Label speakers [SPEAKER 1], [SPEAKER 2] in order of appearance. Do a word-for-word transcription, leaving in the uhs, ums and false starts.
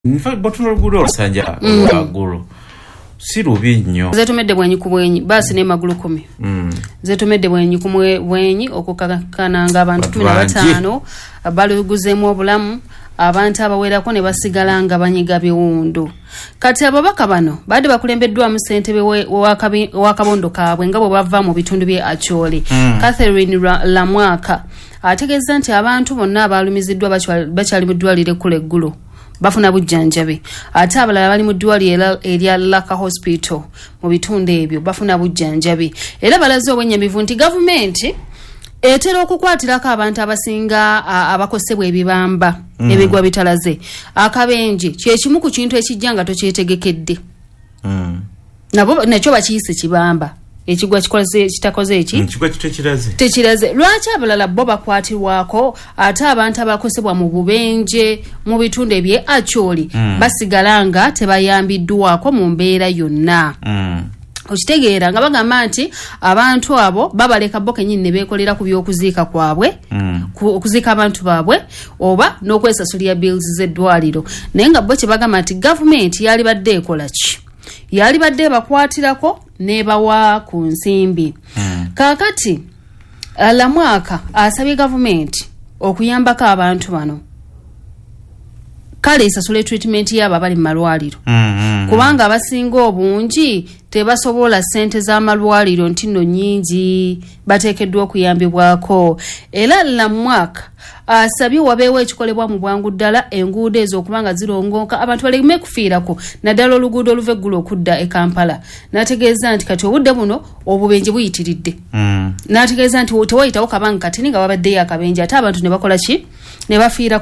[SPEAKER 1] Nfa batuno lugudo lusanja agulu. Si rubi nnyo.
[SPEAKER 2] Zetumedde bwenyi ku bwenyi basi ne magulu kumi.
[SPEAKER 1] Mm.
[SPEAKER 2] Zetumedde bwenyi ku bwenyi okukakana nga abantu kumi na batano baluguzemu obulamu abantu abawerako ne basigala nga banyiga biwundu. Kati ababaka bano badde bakulembeddwa mu ssentebe wa kabondo kaabwe nga bwe bava mu bitundu bye Acholi. Mm. Catherine Lamwaka ategeeza nti abantu bonna abalumiziddwa bakyali mu ddwaliro ekkulu eggulo bafuna bujjanjabi ate abalala bali mu ddwaliro erya Laka Hospital mu bitundu ebyo bafuna bujjanjabi era balaze obwennyamivu nti gavumenti etera okukwatirako abantu abasinga abakosebwa ebibamba mm. ebigwa bitalaze akabenje kyekimu ku kintu ekijja nga tokyetegekedde mm. nabo nakyo bakiyise kibamba ekigwa kikoze kitakoze eki
[SPEAKER 1] ekigwa kitekiraze
[SPEAKER 2] tekiraze lwaki abalala bo bakwatirwako ate abantu abakosebwa mu bubenje mu bitundu ebye Acholi mm. basigala nga tebayambiddwako mu mbeera yonna mm. okitegeera nga bagamba nti abantu abo babaleka bo kenyini ne beekolera ku by'okuziika kwabwe mm. okuziika abantu baabwe oba n'okwesasulira bills z'eddwaliro naye nga bo kye bagamba nti gavumenti yali badde ekola ki yali badde bakwatirako nebawa ku nsimbi mm. kakati Lamwaka asabye gavumenti okuyambako abantu bano kale esasule treatment yaba bali mu malwaliro mm, mm, kubanga abasinga obungi tebasobola ssente z'amalwaliro nti nno nnyingi bateekeddwa okuyambibwako era Lamwaka asabye wabeewo ekikolebwa mu bwangu ddala enguudo ezo okubanga zirongoka abantu baleme kufiirako naddala oluguudo oluva eggulu okudda e Kampala n'ategeeza nti kati obudde buno obubenje buyitiridde mm. n'ategeeza nti tewayitawo kabanga kati nga wabaddeyo akabenje ate abantu ne bakola ki ne bafiira